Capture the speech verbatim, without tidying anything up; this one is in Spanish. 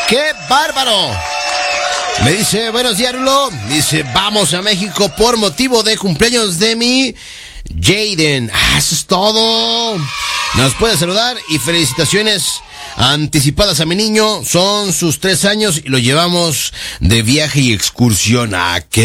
¡Qué bárbaro! Me dice, buenos días, Rulo. Dice, vamos a México por motivo de cumpleaños de mi Jaden. Ah, eso es todo. Nos puede saludar y felicitaciones anticipadas a mi niño. Son sus tres años y lo llevamos de viaje y excursión. Ah, qué